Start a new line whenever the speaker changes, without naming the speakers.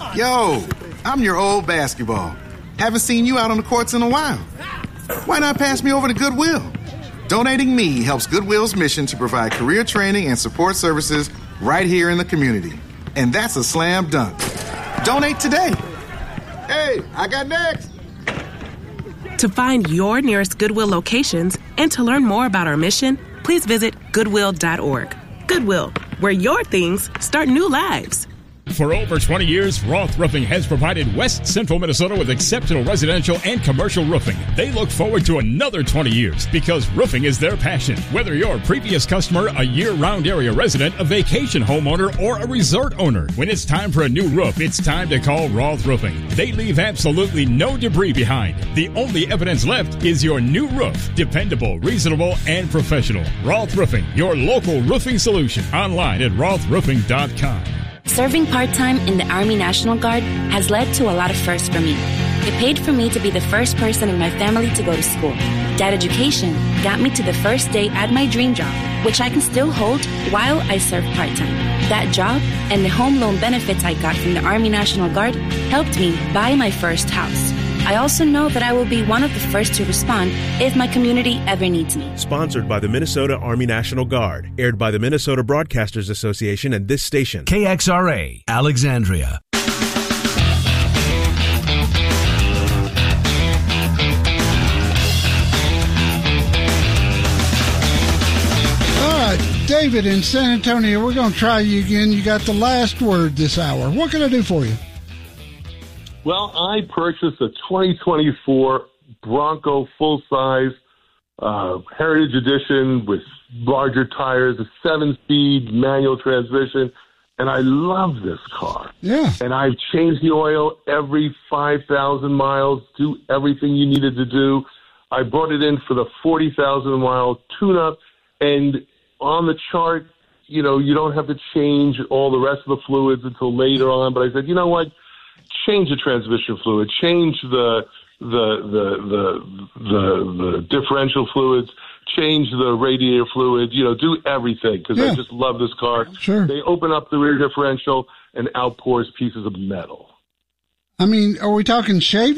Yo, I'm your old basketball. Haven't seen you out on the courts in a while. Why not pass me over to Goodwill? Donating me helps Goodwill's mission to provide career training and support services right here in the community. And that's a slam dunk. Donate today. Hey, I got next.
To find your nearest Goodwill locations and to learn more about our mission, please visit Goodwill.org. Goodwill, where your things start new lives.
For over 20 years, Roth Roofing has provided West Central Minnesota with exceptional residential and commercial roofing. They look forward to another 20 years because roofing is their passion. Whether you're a previous customer, a year-round area resident, a vacation homeowner, or a resort owner, when it's time for a new roof, it's time to call Roth Roofing. They leave absolutely no debris behind. The only evidence left is your new roof. Dependable, reasonable, and professional. Roth Roofing, your local roofing solution. Online at rothroofing.com.
Serving part-time in the Army National Guard has led to a lot of firsts for me. It paid for me to be the first person in my family to go to school. That education got me to the first day at my dream job, which I can still hold while I serve part-time. That job and the home loan benefits I got from the Army National Guard helped me buy my first house. I also know that I will be one of the first to respond if my community ever needs me.
Sponsored by the Minnesota Army National Guard. Aired by the Minnesota Broadcasters Association and this station.
KXRA, Alexandria.
All right, David in San Antonio, we're going to try you again. You got the last word this hour. What can I do for you?
Well, I purchased a 2024 Bronco full-size Heritage Edition with larger tires, a 7-speed manual transmission, and I love this car.
Yeah.
And I've changed the oil every 5,000 miles, do everything you needed to do. I brought it in for the 40,000-mile tune-up, and on the chart, you know, you don't have to change all the rest of the fluids until later on. But I said, you know what? Change the transmission fluid, change the differential fluids, change the radiator fluid, you know, do everything because I just love this car.
Sure.
They open up the rear differential and outpours pieces of metal.
I mean, are we talking shaving?